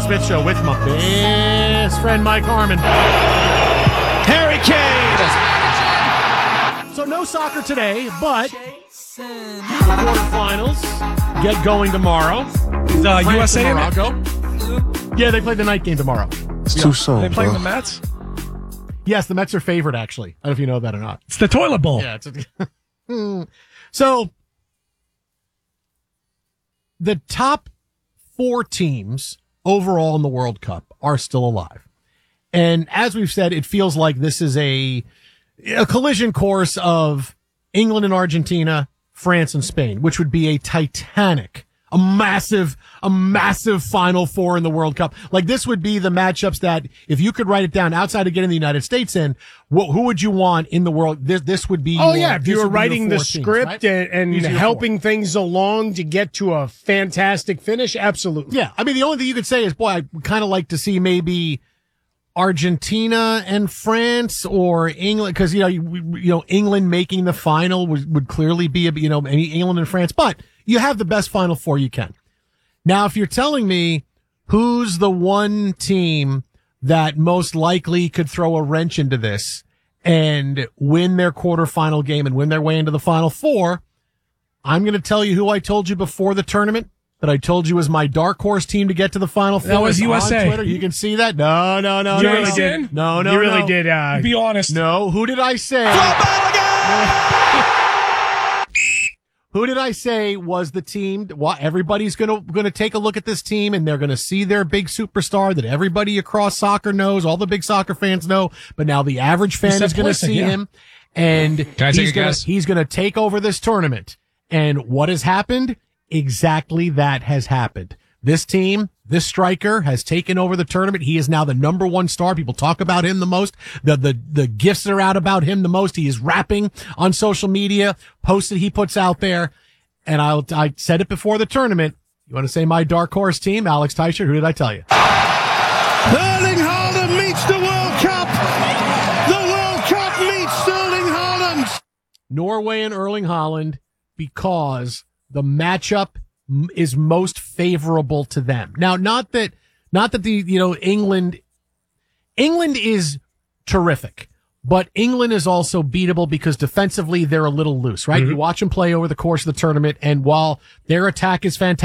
Smith Show with my best friend Mike Harmon. Harry Kane! So no soccer today, but quarterfinals get going tomorrow. Is USA in it? Morocco. Yeah, they play the night game tomorrow. It's too soon. They playing bro. the Mets? Yes, the Mets are favored, actually. I don't know if you know that or not. It's the toilet bowl. Yeah. So the top 4 teams overall in the World Cup are still alive. And as we've said, it feels like this is a collision course of England and Argentina, France and Spain, which would be a titanic, a massive Final Four in the World Cup. Like, this would be the matchups that, if you could write it down outside of getting the United States in, who would you want in the world? This would be. If you were writing the script and These are your helping things along to get to a fantastic finish, absolutely. Yeah, I mean, the only thing you could say is, boy, I'd kind of like to see maybe Argentina and France or England, because England making the final would clearly be England and France, but you have the best Final Four you can. Now, if you're telling me who's the one team that most likely could throw a wrench into this and win their quarterfinal game and win their way into the Final Four, I'm going to tell you who I told you before the tournament that I told you was my dark horse team to get to the Final Four. That was USA. On Twitter. You can see that. No. You really did. No. You really did. Be honest. No. Who did I say? Who did I say was the team? Well, everybody's gonna take a look at this team and they're gonna see their big superstar that everybody across soccer knows, all the big soccer fans know, but now the average fan is gonna see him, and Can I take a guess? he's gonna take over this tournament. And what has happened? Exactly that has happened. This team, this striker has taken over the tournament. He is now the number 1 star. People talk about him the most. The gifts are out about him the most. He is rapping on social media, posts that he puts out there. And I said it before the tournament. You want to say my dark horse team, Alex Teicher? Who did I tell you? Erling Haaland meets the World Cup. The World Cup meets Erling Haaland. Norway and Erling Haaland, because the matchup is most favorable to them. Now, not that England is terrific, but England is also beatable because defensively they're a little loose, right? Mm-hmm. You watch them play over the course of the tournament, and while their attack is fantastic,